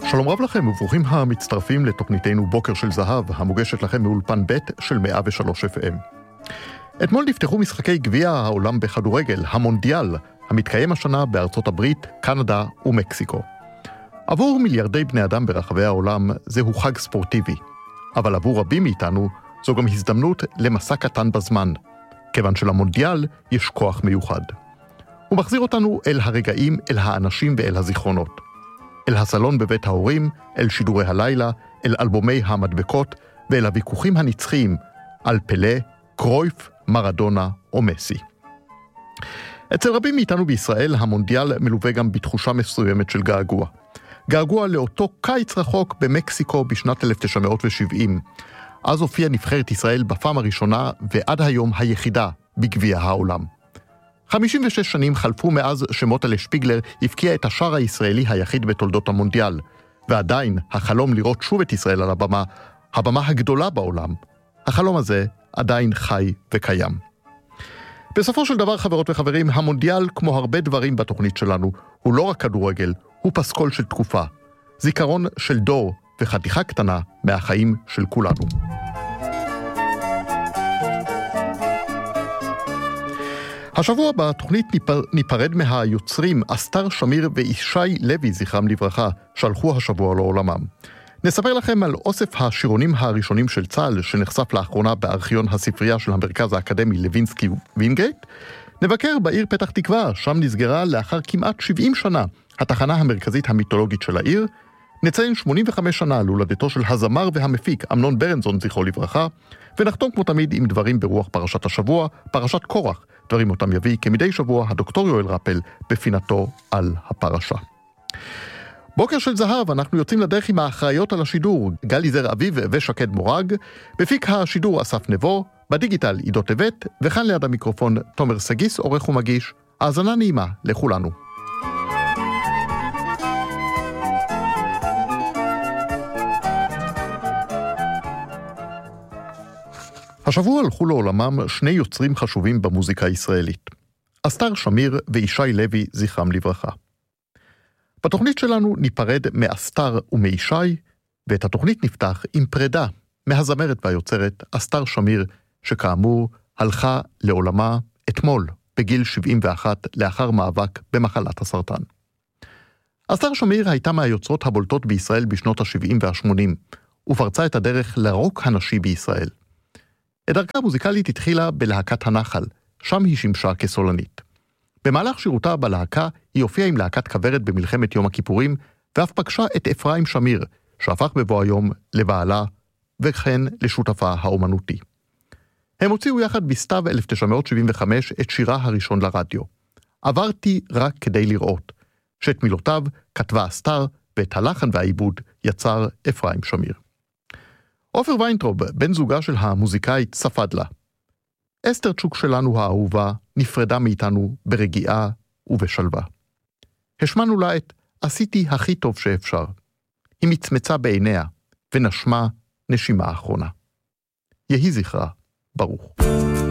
שלום רב לכם וברוכים המצטרפים לתוכניתנו בוקר של זהב, המוגשת לכם מאולפן ב' של 103 FM. אתמול נפתחו משחקי גביע העולם בכדורגל, המונדיאל, המתקיים השנה בארצות הברית, קנדה ומקסיקו. עבור מיליארדי בני אדם ברחבי העולם זהו חג ספורטיבי, אבל עבור רבים מאיתנו זו גם הזדמנות למסע קטן בזמן, כיוון שלמונדיאל יש כוח מיוחד. הוא מחזיר אותנו אל הרגעים, אל האנשים ואל הזיכרונות. אל הסלון בבית ההורים, אל שידורי הלילה, אל אלבומי המדבקות ואל הוויכוחים הנצחיים על פלה, קרויף, מרדונה או מסי. אצל רבים מאיתנו בישראל המונדיאל מלווה גם בתחושה מסוימת של געגוע. געגוע לאותו קיץ רחוק במקסיקו בשנת 1970. אז הופיעה נבחרת ישראל בפעם הראשונה ועד היום היחידה בגביע העולם. 56 שנים חלפו מאז שמוטלה שפיגלר הפקיע את השער הישראלי היחיד בתולדות המונדיאל, ועדיין החלום לראות שוב את ישראל על הבמה הגדולה בעולם, החלום הזה עדיין חי וקיים. בסופו של דבר, חברות וחברים, המונדיאל, כמו הרבה דברים בתוכנית שלנו, הוא לא רק כדורגל, הוא פסקול של תקופה, זיכרון של דור וחתיכה קטנה מהחיים של כולנו. השבוע בתוכנית ניפרד מהיוצרים אסתר שמיר וישי לוי, זכרם לברכה, שהלכו השבוע לעולמם. נספר לכם על אוסף השירונים הראשונים של צה"ל שנחשף לאחרונה בארכיון הספרייה של המרכז האקדמי לוינסקי וינגייט. נבקר בעיר פתח תקווה, שם נסגרה לאחר כמעט 70 שנה התחנה המרכזית המיתולוגית של העיר. נציין 85 שנה להולדתו של הזמר והמפיק אמנון ברנזון, זכרו לברכה, ונחתום כמו תמיד עם דברים ברוח פרשת השבוע, פרשת קורח, דברים אותם יביא כמדי שבוע הדוקטור יואל רפל בפינתו על הפרשה. בוקר של זהב, אנחנו יוצאים לדרך עם האחראיות על השידור, גלי זר אביב ושקד מורג, בפיק השידור אסף נבו, בדיגיטל עידו טבת, וכאן ליד המיקרופון תומר סגיס, עורך ומגיש. האזנה נעימה לכולנו. השבוע הלכו לעולמם שני יוצרים חשובים במוזיקה הישראלית, אסתר שמיר וישי לוי, זכרם לברכה. בתוכנית שלנו ניפרד מאסתר ומישי, ואת התוכנית נפתח עם פרידה מהזמרת והיוצרת אסתר שמיר, שכאמור הלכה לעולמה אתמול בגיל 71 לאחר מאבק במחלת הסרטן. אסתר שמיר הייתה מהיוצרות הבולטות בישראל בשנות ה-70 וה-80, ופרצה את הדרך לרוק הנשי בישראל. את דרכה המוזיקלית התחילה בלהקת הנחל, שם היא שימשה כסולנית. במהלך שירותה בלהקה היא הופיעה עם להקת כוורת במלחמת יום הכיפורים, ואף פגשה את אפרים שמיר, שהפך בבוא היום לבעלה, וכן לשותפה האומנותי. הם הוציאו יחד בסתיו 1975 את שירה הראשון לרדיו, עברתי רק כדי לראות, שאת מילותיו כתבה אסתר, ואת הלחן והעיבוד יצר אפרים שמיר. עופר ויינטרוב, בן זוגה של המוזיקאית, ספד לה. אסתר צ'וק שלנו האהובה נפרדה מאיתנו ברגיעה ובשלווה. השמענו לה את עשיתי הכי טוב שאפשר. היא מצמצה בעיניה ונשמה נשימה האחרונה. יהי זכרה ברוך.